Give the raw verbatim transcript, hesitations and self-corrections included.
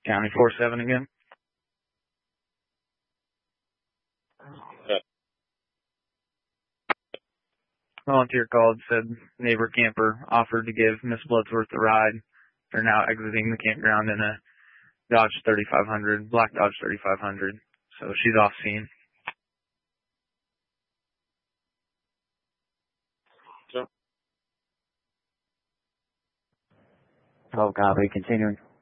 County four seven again. Volunteer called, said neighbor camper offered to give Miss Bloodsworth a ride. They're now exiting the campground in a Dodge thirty-five hundred, black Dodge thirty-five hundred. So she's off scene. twelve copy, continuing.